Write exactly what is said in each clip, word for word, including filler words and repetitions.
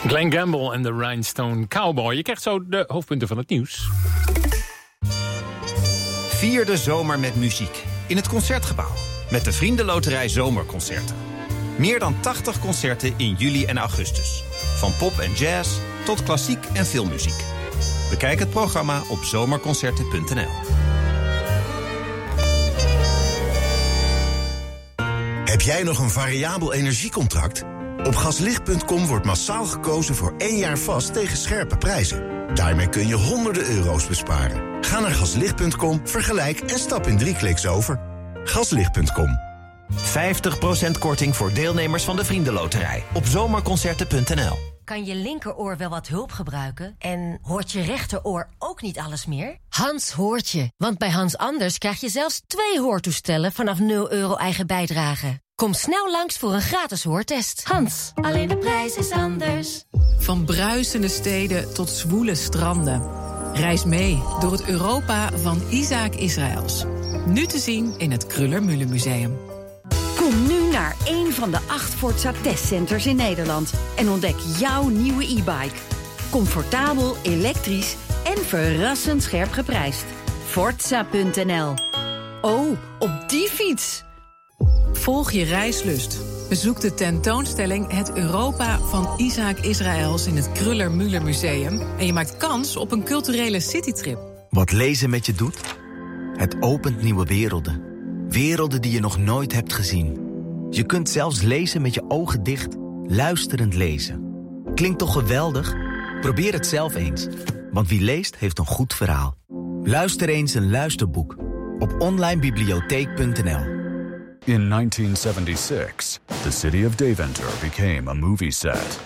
Glenn Gamble en de Rhinestone Cowboy. Je krijgt zo de hoofdpunten van het nieuws. Vier de zomer met muziek in het Concertgebouw. Met de Vriendenloterij Zomerconcerten. Meer dan tachtig concerten in juli en augustus. Van pop en jazz tot klassiek en filmmuziek. Bekijk het programma op zomerconcerten punt n l. Heb jij nog een variabel energiecontract? Op gaslicht punt com wordt massaal gekozen voor één jaar vast tegen scherpe prijzen. Daarmee kun je honderden euro's besparen. Ga naar gaslicht punt com, vergelijk en stap in drie kliks over. gaslicht punt com. vijftig procent korting voor deelnemers van de Vriendenloterij op zomerconcerten punt n l. Kan je linkeroor wel wat hulp gebruiken? En hoort je rechteroor ook niet alles meer? Hans hoort je, want bij Hans Anders krijg je zelfs twee hoortoestellen vanaf nul euro eigen bijdrage. Kom snel langs voor een gratis hoortest. Hans, alleen de prijs is anders. Van bruisende steden tot zwoele stranden. Reis mee door het Europa van Isaac Israëls. Nu te zien in het Kruller-Müller Museum. Kom nu naar een van de acht Forza testcenters in Nederland en ontdek jouw nieuwe e-bike. Comfortabel, elektrisch en verrassend scherp geprijsd. Forza punt n l. Oh, op die fiets! Volg je reislust. Bezoek de tentoonstelling Het Europa van Isaac Israëls in het Kruller-Müller Museum en je maakt kans op een culturele citytrip. Wat lezen met je doet? Het opent nieuwe werelden. Werelden die je nog nooit hebt gezien. Je kunt zelfs lezen met je ogen dicht, luisterend lezen. Klinkt toch geweldig? Probeer het zelf eens. Want wie leest, heeft een goed verhaal. Luister eens een luisterboek op online bibliotheek punt n l. In nineteen seventy-six, the city of Deventer became a movie set.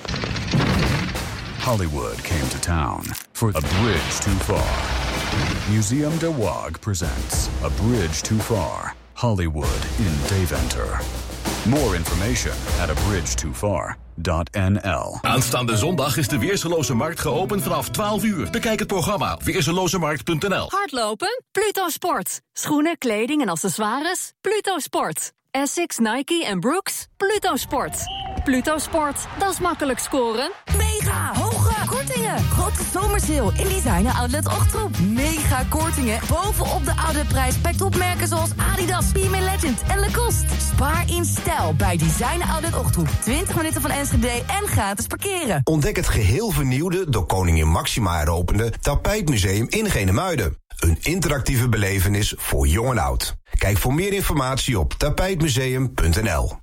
Hollywood came to town for A Bridge Too Far. Museum de Waag presents A Bridge Too Far, Hollywood in Deventer. More information at a bridge too far dot n l. Aanstaande zondag is de Weerseloze Markt geopend vanaf twaalf uur. Bekijk het programma op weerselozemarkt punt n l. Hardlopen? Pluto Sport. Schoenen, kleding en accessoires? Pluto Sport. Essex, Nike en Brooks? Pluto Sport. Pluto Sport, dat is makkelijk scoren. Mega hoge kortingen. Grote zomersale in Designer Outlet Ochtroep. Mega kortingen bovenop de oude prijs bij topmerken zoals Adidas, P M A Legend en Lacoste. Spaar in stijl bij Designer Outlet Ochtroep. twintig minuten van Enschede en gratis parkeren. Ontdek het geheel vernieuwde, door koningin Máxima heropende Tapijtmuseum in Genemuiden. Een interactieve belevenis voor jong en oud. Kijk voor meer informatie op tapijtmuseum punt n l.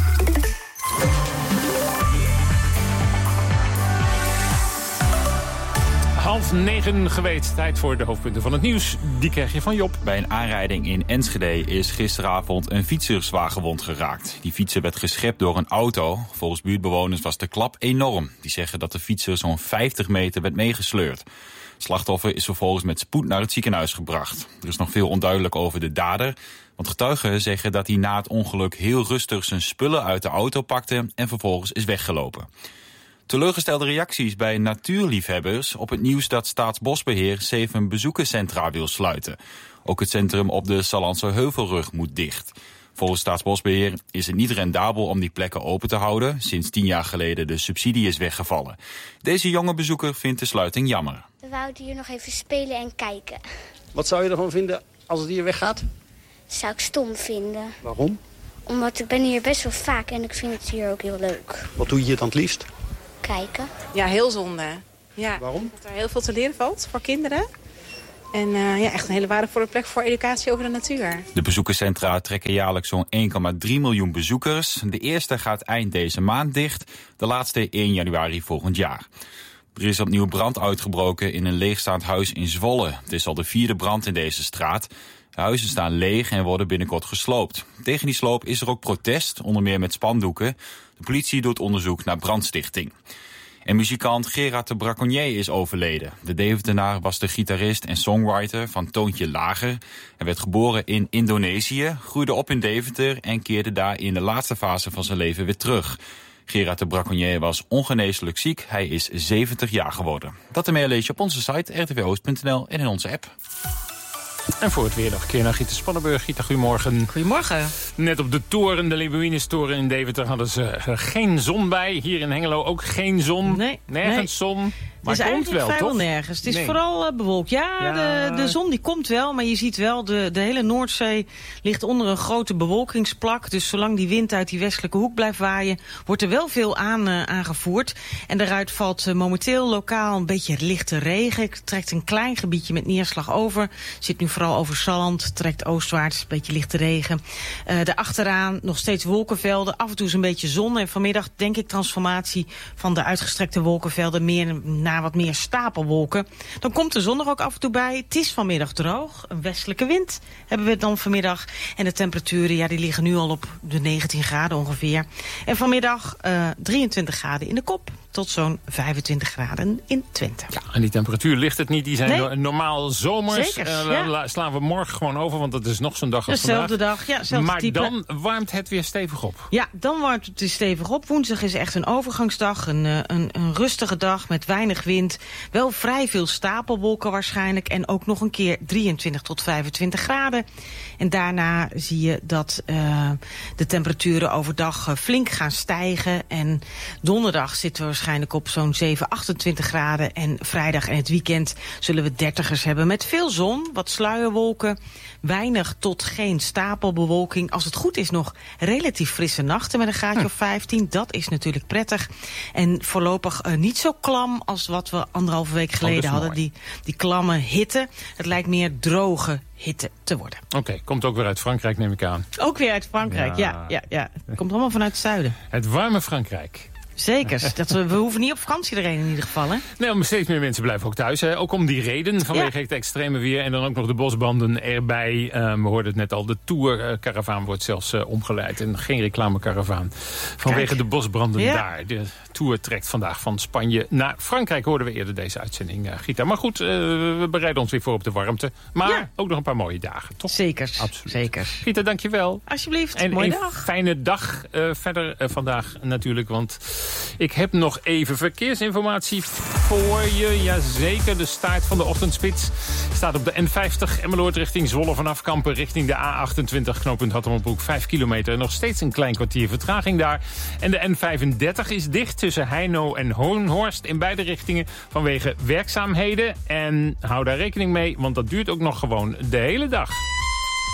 Half negen geweest. Tijd voor de hoofdpunten van het nieuws. Die krijg je van Job. Bij een aanrijding in Enschede is gisteravond een fietser zwaar gewond geraakt. Die fietser werd geschept door een auto. Volgens buurtbewoners was de klap enorm. Die zeggen dat de fietser zo'n vijftig meter werd meegesleurd. Het slachtoffer is vervolgens met spoed naar het ziekenhuis gebracht. Er is nog veel onduidelijk over de dader. Want getuigen zeggen dat hij na het ongeluk heel rustig zijn spullen uit de auto pakte en vervolgens is weggelopen. Teleurgestelde reacties bij natuurliefhebbers op het nieuws dat Staatsbosbeheer zeven bezoekerscentra wil sluiten. Ook het centrum op de Sallandse Heuvelrug moet dicht. Volgens Staatsbosbeheer is het niet rendabel om die plekken open te houden, sinds tien jaar geleden de subsidie is weggevallen. Deze jonge bezoeker vindt de sluiting jammer. We wouden hier nog even spelen en kijken. Wat zou je ervan vinden als het hier weggaat? Dat zou ik stom vinden. Waarom? Omdat ik ben hier best wel vaak en ik vind het hier ook heel leuk. Wat doe je hier dan het liefst? Kijken. Ja, heel zonde. Ja. Waarom? Dat er heel veel te leren valt voor kinderen. En uh, ja, echt een hele waardevolle plek voor educatie over de natuur. De bezoekerscentra trekken jaarlijks zo'n één komma drie miljoen bezoekers. De eerste gaat eind deze maand dicht, de laatste één januari volgend jaar. Er is opnieuw brand uitgebroken in een leegstaand huis in Zwolle. Het is al de vierde brand in deze straat. De huizen staan leeg en worden binnenkort gesloopt. Tegen die sloop is er ook protest, onder meer met spandoeken. De politie doet onderzoek naar brandstichting. En muzikant Gerard de Braconnier is overleden. De Deventenaar was de gitarist en songwriter van Toontje Lager. Hij werd geboren in Indonesië, groeide op in Deventer en keerde daar in de laatste fase van zijn leven weer terug. Gerard de Braconnier was ongeneeslijk ziek. Hij is zeventig jaar geworden. Dat ermee lees je op onze site r t v oost punt n l en in onze app. En voor het weer nog een keer naar Gieten Spannenburg. Gieten, goedemorgen. Goedemorgen. Net op de toren, de Lebuinus-toren in Deventer, hadden ze uh, geen zon bij. Hier in Hengelo ook geen zon. Nee. Nergens nee. zon. Maar het is komt eigenlijk wel, vrijwel toch? nergens. Het is nee. vooral uh, bewolkt. Ja, ja. De, de zon die komt wel, maar je ziet wel, de, de hele Noordzee ligt onder een grote bewolkingsplak. Dus zolang die wind uit die westelijke hoek blijft waaien, wordt er wel veel aan, uh, aangevoerd. En daaruit valt uh, momenteel lokaal een beetje lichte regen. Het trekt een klein gebiedje met neerslag over. Zit nu vooral over Salland, trekt oostwaarts, een beetje lichte regen. Uh, daarachteraan nog steeds wolkenvelden, af en toe is een beetje zon. En vanmiddag denk ik transformatie van de uitgestrekte wolkenvelden meer naar wat meer stapelwolken. Dan komt de zon er ook af en toe bij. Het is vanmiddag droog. Een westelijke wind hebben we dan vanmiddag. En de temperaturen, ja, die liggen nu al op de negentien graden ongeveer. En vanmiddag uh, drieëntwintig graden in de Kop tot zo'n vijfentwintig graden in Twente. Ja, en die temperatuur ligt het niet. Die zijn nee. no- normaal zomers. Zeker, uh, ja. la- slaan we morgen gewoon over, want het is nog zo'n dag als Dezelfde vandaag. dag, ja, zelfde maar type. dan warmt het weer stevig op. Ja, dan warmt het dus stevig op. Woensdag is echt een overgangsdag, een, een, een rustige dag met weinig wind. Wel vrij veel stapelwolken waarschijnlijk. En ook nog een keer drieëntwintig tot vijfentwintig graden. En daarna zie je dat uh, de temperaturen overdag uh, flink gaan stijgen. En donderdag zitten we waarschijnlijk op zo'n zeven, achtentwintig graden. En vrijdag en het weekend zullen we dertigers hebben met veel zon, wat sluierwolken. Weinig tot geen stapelbewolking. Als het goed is nog relatief frisse nachten met een graadje hm. of vijftien. Dat is natuurlijk prettig. En voorlopig uh, niet zo klam als wat we anderhalve week geleden oh, hadden. Die, die klamme hitte. Het lijkt meer droge hitte te worden. Oké, okay, komt ook weer uit Frankrijk, neem ik aan. Ook weer uit Frankrijk, ja. ja, ja, ja. Komt allemaal vanuit het zuiden. Het warme Frankrijk. Zeker. Dat we, we hoeven niet op vakantie erheen in ieder geval, hè? Nee, maar steeds meer mensen blijven ook thuis. Hè. Ook om die reden, vanwege ja. het extreme weer. En dan ook nog de bosbranden erbij. Um, we hoorden het net al, de Tour-karavaan wordt zelfs uh, omgeleid. En geen reclamekaravaan. Vanwege Kijk. de bosbranden ja. daar. De Tour trekt vandaag van Spanje naar Frankrijk. Hoorden we eerder deze uitzending, uh, Gita. Maar goed, uh, we bereiden ons weer voor op de warmte. Maar ja. ook nog een paar mooie dagen, toch? Zeker. Absoluut. Zeker. Gita, dankjewel. Alsjeblieft, en mooie een dag. fijne dag uh, verder uh, vandaag natuurlijk, want ik heb nog even verkeersinformatie voor je. Jazeker, de start van de ochtendspits staat op de N vijftig Emmeloord richting Zwolle vanaf Kampen richting de A achtentwintig knooppunt Hattemerbroek vijf kilometer. En nog steeds een klein kwartier vertraging daar. En de N vijfendertig is dicht tussen Heino en Hoornhorst in beide richtingen vanwege werkzaamheden. En hou daar rekening mee, want dat duurt ook nog gewoon de hele dag.